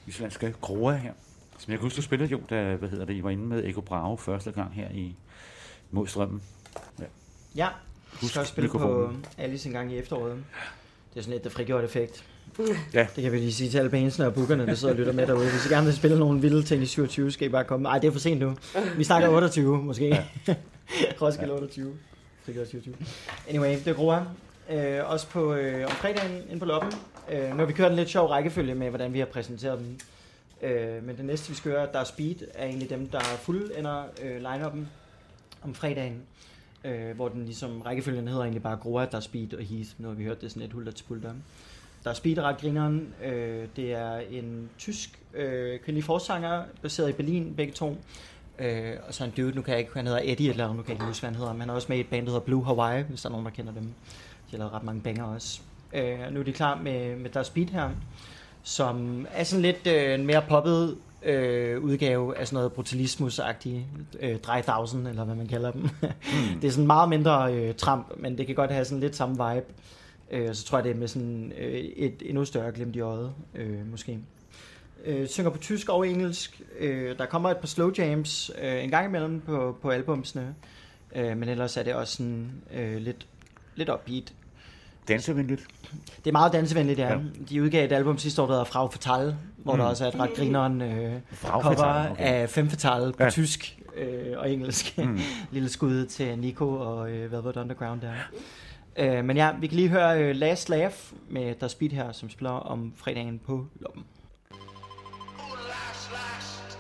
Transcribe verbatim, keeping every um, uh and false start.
islandske Groa her. Som jeg kan huske, du spillede jo, da hvad hedder det, I var inde med Ego Bravo første gang her i mod Strømmen. Ja, ja. Vi skal også spille på Alice en gang i efteråret. Det er sådan lidt det frigjort effekt. Ja. Det kan vi lige sige til alle bandsene og bookerne, der sidder og lytter med derude. Hvis I gerne vil spille nogle vilde ting i syvogtyve, skal I bare komme. Ej, det er for sent nu. Vi snakker otteogtyve måske. Ja. Roskilde otteogtyve. Frigjort syvogtyve. Anyway, det er Groa. Øh, også på, øh, om fredagen inde på Loppen. Øh, nu har vi kørt en lidt sjov rækkefølge med, hvordan vi har præsenteret dem. Øh, men det næste, vi skal høre, der er Speed, er egentlig dem, der fuldender øh, line-up'en om fredagen. Øh, hvor den ligesom, rækkefølgen hedder egentlig bare Groa, der er Speed og Heath. Nu har vi hørt det sådan et hulter til pulter. Der er Speed, ret grineren. Øh, det er en tysk øh, kvindelig forsanger, baseret i Berlin, begge to. Øh, og så en dude, nu kan jeg ikke, han hedder Eddie, eller nu kan jeg ikke huske, hvad han hedder. Men han er også med i et band, der hedder Blue Hawaii, hvis der er nogen, der kender dem. De har lavet ret mange banger også. Øh, nu er de klar med, med Der er Speed her, som er sådan lidt øh, en mere poppet øh, udgave af sådan noget brutalismus-agtigt, øh, tre tusind, eller hvad man kalder dem. Mm. Det er sådan meget mindre øh, tramp, men det kan godt have sådan lidt samme vibe. Øh, så tror jeg, det er med sådan øh, et endnu større glimt i øjet, øh, måske. Øh, synger på tysk og engelsk. Øh, der kommer et par slow jams øh, en gang imellem på, på albumsene, øh, men ellers er det også sådan øh, lidt, lidt upbeat. Dansevenligt? Det er meget dansevenligt, ja. ja. De udgav et album sidste år, der hedder Frau Fatale, hvor mm. der også er et ret grineren øh, cover okay. af Femme Fatale på ja. tysk øh, og engelsk. Mm. Lille skud til Nico og øh, Velvet Underground der. Øh, men ja, vi kan lige høre øh, Last Laugh med Der Speed her, som spiller om fredagen på Loppen.